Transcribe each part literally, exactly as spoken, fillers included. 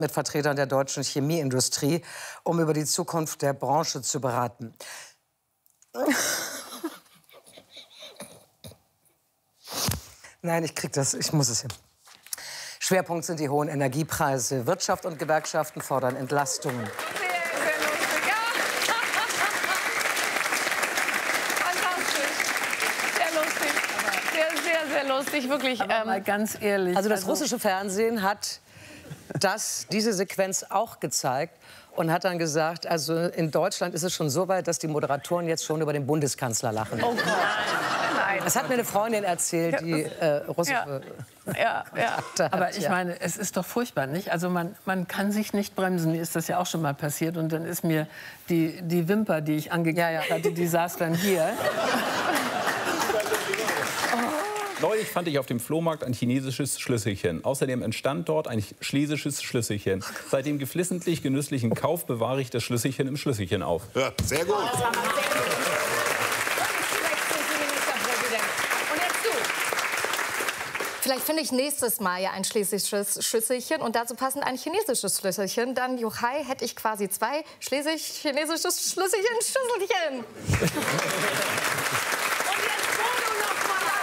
mit Vertretern der deutschen Chemieindustrie, um über die Zukunft der Branche zu beraten. Nein, ich krieg das, ich muss es hin. Schwerpunkt sind die hohen Energiepreise. Wirtschaft und Gewerkschaften fordern Entlastungen. Sehr, sehr lustig. Ja. Fantastisch. Sehr lustig. Sehr, sehr, sehr lustig, wirklich. Aber ähm, mal ganz ehrlich. Also das russische Fernsehen hat das, diese Sequenz auch gezeigt und hat dann gesagt, also in Deutschland ist es schon so weit, dass die Moderatoren jetzt schon über den Bundeskanzler lachen. Oh Gott. Nein. Das hat mir eine Freundin erzählt, die äh, russische... Ja, ja. Aber ich ja. meine, es ist doch furchtbar, nicht? Also man, man kann sich nicht bremsen. Mir ist das ja auch schon mal passiert. Und dann ist mir die, die Wimper, die ich angekriegt ja, ja. hatte, die saß dann hier. Neulich fand ich auf dem Flohmarkt ein chinesisches Schlüsselchen. Außerdem entstand dort ein schlesisches Schlüsselchen. Seit dem geflissentlich genüsslichen Kauf bewahre ich das Schlüsselchen im Schlüsselchen auf. Ja, sehr gut. Vielleicht finde ich nächstes Mal ja ein schlesisches Schlüsselchen und dazu passend ein chinesisches Schlüsselchen. Dann, Juchai, hätte ich quasi zwei schlesisch-chinesisches Schlüsselchen, Schlüsselchen. Und jetzt Foto noch mal.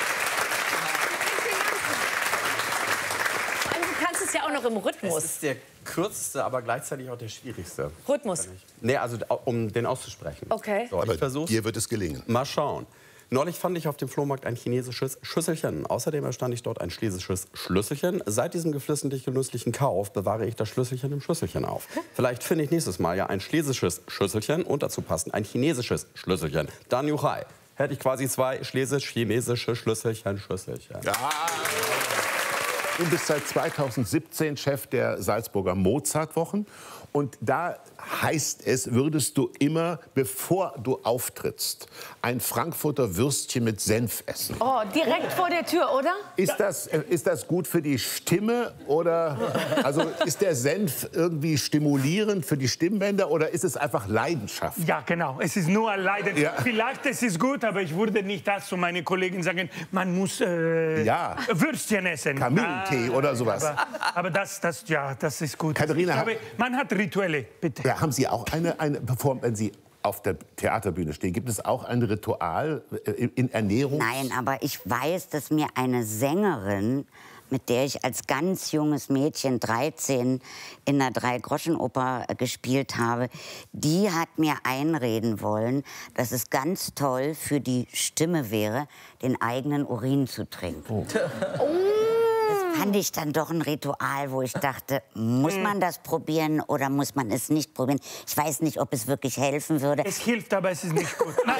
Du kannst es ja auch noch im Rhythmus. Das ist der kürzeste, aber gleichzeitig auch der schwierigste. Rhythmus. Nee, also um den auszusprechen. Okay. So, ich Aber versuch's. dir wird es gelingen. Mal schauen. Neulich fand ich auf dem Flohmarkt ein chinesisches Schüsselchen. Außerdem erstand ich dort ein schlesisches Schlüsselchen. Seit diesem geflissentlich genüsslichen Kauf bewahre ich das Schlüsselchen im Schlüsselchen auf. Vielleicht finde ich nächstes Mal ja ein schlesisches Schlüsselchen und dazu passend ein chinesisches Schlüsselchen. Dann Juchai. Hätte ich quasi zwei schlesisch-chinesische Schlüsselchen, Schlüsselchen. Ja. Du bist seit zweitausendsiebzehn Chef der Salzburger Mozartwochen. Und da heißt es, würdest du immer, bevor du auftrittst, ein Frankfurter Würstchen mit Senf essen. Oh, direkt vor der Tür, oder? Ist das, äh, ist das gut für die Stimme? Oder also ist der Senf irgendwie stimulierend für die Stimmbänder? Oder ist es einfach Leidenschaft? Ja, genau. Es ist nur Leiden. Ja. Vielleicht ist es gut, aber ich würde nicht das zu meinen Kollegen sagen, man muss äh, Ja. Würstchen essen. Kamillentee Ah, oder sowas. Aber, aber das, das, ja, das ist gut. Katharina, ich glaube, man hat Rituelle, bitte. Ja, haben Sie auch eine, eine bevor, wenn Sie auf der Theaterbühne stehen, gibt es auch ein Ritual in, in Ernährung? Nein, aber ich weiß, dass mir eine Sängerin, mit der ich als ganz junges Mädchen, dreizehn, in der Drei-Groschen-Oper gespielt habe, die hat mir einreden wollen, dass es ganz toll für die Stimme wäre, den eigenen Urin zu trinken. Oh. Das fand ich dann doch ein Ritual, wo ich dachte, muss man das probieren oder muss man es nicht probieren? Ich weiß nicht, ob es wirklich helfen würde. Es hilft, aber es ist nicht gut. Nein.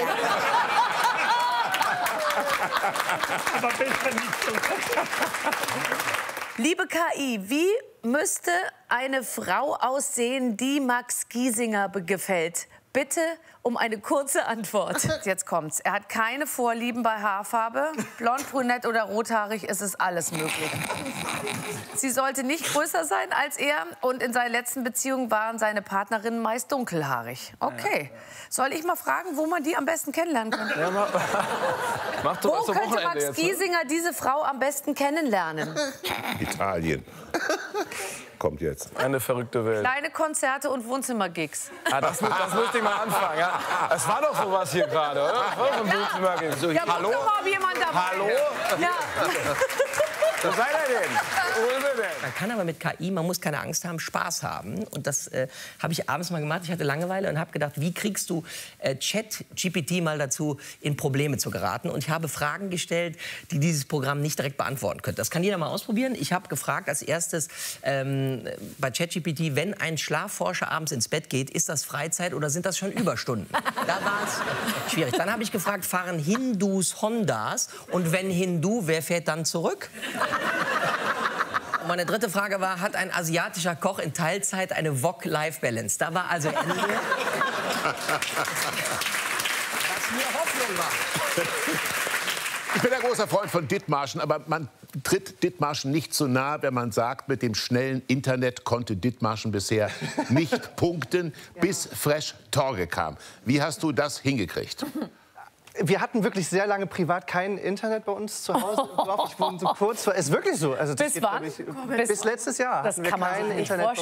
Aber besser nicht so. Liebe K I, wie müsste eine Frau aussehen, die Max Giesinger gefällt? Bitte um eine kurze Antwort. Jetzt kommt's. Er hat keine Vorlieben bei Haarfarbe. Blond, brünett oder rothaarig ist es alles möglich. Sie sollte nicht größer sein als er und in seiner letzten Beziehung waren seine Partnerinnen meist dunkelhaarig. Okay. Soll ich mal fragen, wo man die am besten kennenlernen könnte? Ja, mach, mach doch Wo was zum könnte Wochenende Max jetzt, ne? Giesinger diese Frau am besten kennenlernen? Italien. Kommt jetzt. Eine verrückte Welt. Kleine Konzerte und Wohnzimmergigs. Ah, das, mu- das musste ich mal anfangen. Ja. Es war doch sowas hier gerade, oder? Das war doch ein Wohnzimmergig. So, Ja, hallo? guck mal, ob jemand dabei Hallo? ist. Ja. Wo seid ihr denn? Wo ist er denn? Man kann aber mit K I, man muss keine Angst haben, Spaß haben. Und das äh, habe ich abends mal gemacht. Ich hatte Langeweile und habe gedacht, wie kriegst du äh, Chat-G P T mal dazu, in Probleme zu geraten? Und ich habe Fragen gestellt, die dieses Programm nicht direkt beantworten könnte. Das kann jeder mal ausprobieren. Ich habe gefragt als erstes ähm, bei Chat G P T, wenn ein Schlafforscher abends ins Bett geht, ist das Freizeit oder sind das schon Überstunden? Da war es schwierig. Dann habe ich gefragt, fahren Hindus Hondas? Und wenn Hindu, wer fährt dann zurück? Und meine dritte Frage war, hat ein asiatischer Koch in Teilzeit eine Wok-Life-Balance? Da war also Ende. Was mir Hoffnung war. Ich bin ein großer Freund von Dithmarschen, aber man tritt Dithmarschen nicht zu nahe, wenn man sagt, mit dem schnellen Internet konnte Dithmarschen bisher nicht punkten, ja. bis Fresh Torge kam. Wie hast du das hingekriegt? Wir hatten wirklich sehr lange privat kein Internet bei uns zu Hause im Dorf. Ich wohne so kurz vor. Es ist wirklich so. Also, das Bis geht, wann? ich, bis, bis letztes Jahr das hatten wir kann man kein sich nicht Internet bei uns.